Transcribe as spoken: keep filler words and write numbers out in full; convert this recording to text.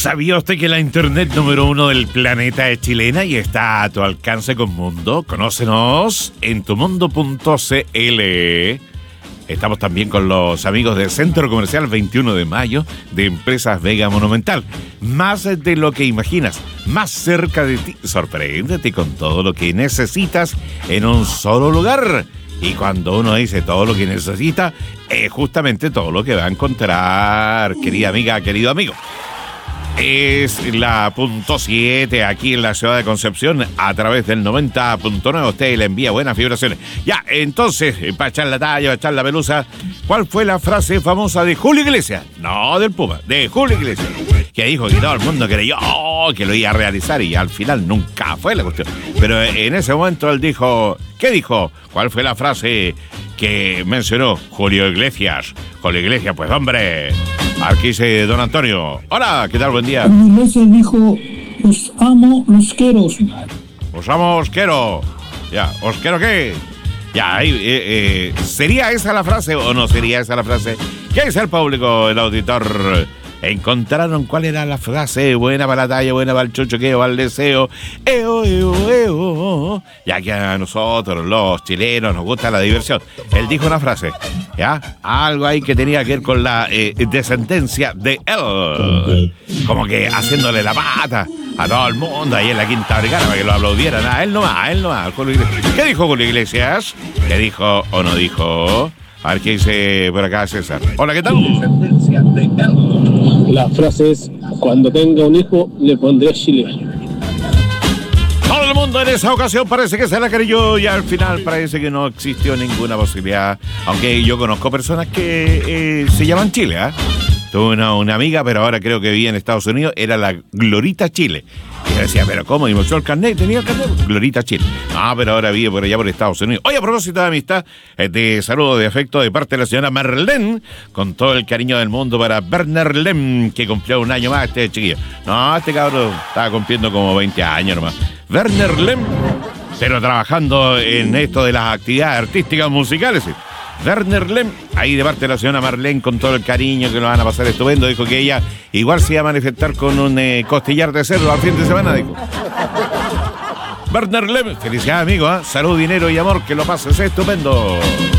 ¿Sabía usted que la internet número uno del planeta es chilena y está a tu alcance con Mundo? Conócenos en tumundo punto cl. Estamos también con los amigos del Centro Comercial veintiuno de mayo de Empresas Vega Monumental. Más de lo que imaginas, más cerca de ti. Sorpréndete con todo lo que necesitas en un solo lugar. Y cuando uno dice todo lo que necesita, es justamente todo lo que va a encontrar, querida amiga, querido amigo. Es la punto siete aquí en la ciudad de Concepción a través del noventa punto nueve. Usted le envía buenas vibraciones. Ya, entonces, para echar la talla, para echar la pelusa, ¿cuál fue la frase famosa de Julio Iglesias? No del Puma, de Julio Iglesias, que dijo que todo el mundo creyó que lo iba a realizar y al final nunca fue la cuestión. Pero en ese momento él dijo, ¿qué dijo? ¿Cuál fue la frase que mencionó Julio Iglesias? Julio Iglesias, pues hombre, aquí dice don Antonio. Hola, ¿qué tal? Buen día. Julio Iglesias dijo, los amo, los quiero. Os amo, os quiero. Ya, ¿os quiero qué? Ya, ahí, eh, eh, ¿sería esa la frase o no sería esa la frase? ¿Qué dice el público, el auditor? ¿Encontraron cuál era la frase? Buena para la talla, buena para el chochoqueo, para el deseo. Eo, eo, eo. Ya que a nosotros, los chilenos, nos gusta la diversión. Él dijo una frase, ¿ya? Algo ahí que tenía que ver con la eh, descendencia de él. Como que haciéndole la pata a todo el mundo ahí en la Quinta Vergara para que lo aplaudieran. A él nomás, a él nomás. ¿Qué dijo Julio Iglesias? ¿Qué dijo o no dijo? A ver qué dice por acá César. Hola, ¿qué tal? La frase es, cuando tenga un hijo, le pondré Chile. Todo el mundo en esa ocasión parece que se la creyó y al final parece que no existió ninguna posibilidad. Aunque yo conozco personas que eh, se llaman Chile, ¿eh? Tuve una, una amiga, pero ahora creo que vivía en Estados Unidos, era la Glorita Chile. Y yo decía, ¿pero cómo? ¿Y mostró el carnet? ¿Tenía el carnet? Glorita Chile. Ah, pero ahora vive por allá por Estados Unidos. Oye, a propósito de amistad, de saludo de afecto de parte de la señora Marlene, con todo el cariño del mundo para Werner Lem, que cumplió un año más este chiquillo. No, este cabrón estaba cumpliendo como veinte años nomás. Werner Lem, pero trabajando en esto de las actividades artísticas musicales, ¿sí? Werner Lem, ahí de parte de la señora Marlene, con todo el cariño que lo van a pasar estupendo, dijo que ella igual se iba a manifestar con un eh, costillar de cerdo al fin de semana, dijo. Werner Lem, felicidades amigo, ¿eh? Salud, dinero y amor, que lo pases estupendo.